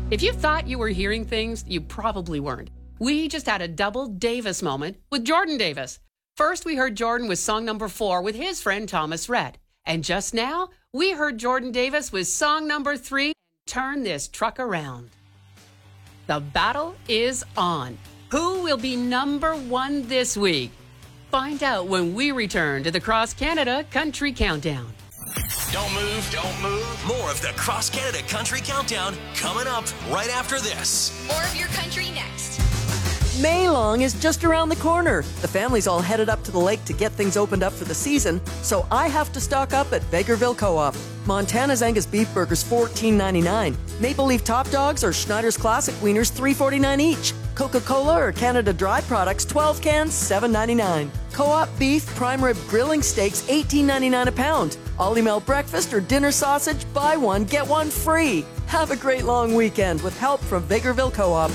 If you thought you were hearing things, you probably weren't. We just had a double Davis moment with Jordan Davis. First, we heard Jordan with song number 4 with his friend Thomas Rhett. And just now, we heard Jordan Davis with song number 3, Turn This Truck Around. The battle is on. Who will be number 1 this week? Find out when we return to the Cross Canada Country Countdown. Don't move, don't move. More of the Cross Canada Country Countdown coming up right after this. More of your country next. Maylong is just around the corner. The family's all headed up to the lake to get things opened up for the season, so I have to stock up at Vegreville Co-op. Montana's Angus Beef Burgers $14.99. Maple Leaf Top Dogs or Schneider's Classic Wieners $3.49 each. Coca-Cola or Canada Dry Products 12 cans $7.99. Co-op Beef Prime Rib Grilling Steaks $18.99 a pound. Ollie Mel Breakfast or Dinner Sausage, buy one, get one free. Have a great long weekend with help from Vegreville Co-op.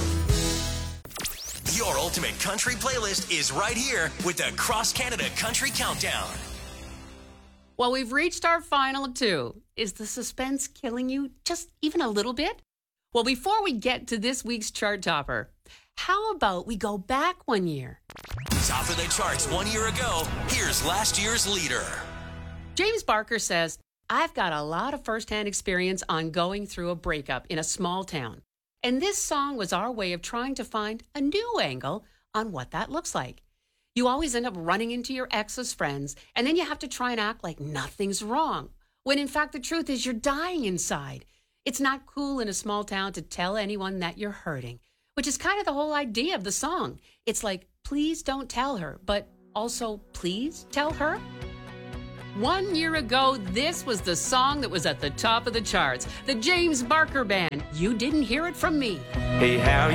Your ultimate country playlist is right here with the Cross Canada Country Countdown. Well, we've reached our final 2. Is the suspense killing you just even a little bit? Well, before we get to this week's chart topper, how about we go back 1 year? Top of the charts 1 year ago, here's last year's leader. James Barker says, I've got a lot of firsthand experience on going through a breakup in a small town. And this song was our way of trying to find a new angle on what that looks like. You always end up running into your ex's friends, and then you have to try and act like nothing's wrong, when in fact the truth is you're dying inside. It's not cool in a small town to tell anyone that you're hurting, which is kind of the whole idea of the song. It's like, please don't tell her, but also please tell her. 1 year ago, this was the song that was at the top of the charts. The James Barker Band. You didn't hear it from me. Hey, how